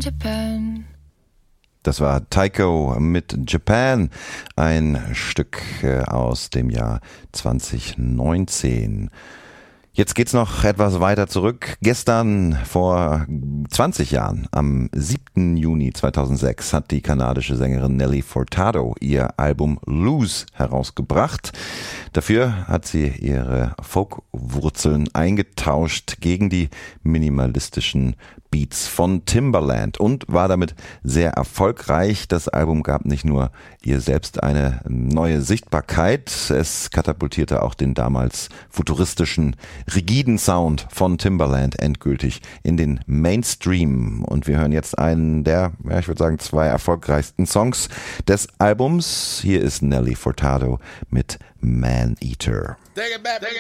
Japan. Das war Taiko mit Japan, ein Stück aus dem Jahr 2019. Jetzt geht's noch etwas weiter zurück. Gestern vor 20 Jahren, am 7. Juni 2006, hat die kanadische Sängerin Nelly Furtado ihr Album Lose herausgebracht. Dafür hat sie ihre Folkwurzeln eingetauscht gegen die minimalistischen Beats von Timbaland und war damit sehr erfolgreich. Das Album gab nicht nur ihr selbst eine neue Sichtbarkeit, es katapultierte auch den damals futuristischen, rigiden Sound von Timbaland endgültig in den Mainstream. Und wir hören jetzt einen der, ich würde sagen, 2 erfolgreichsten Songs des Albums. Hier ist Nelly Furtado mit Man Eater. Take it back,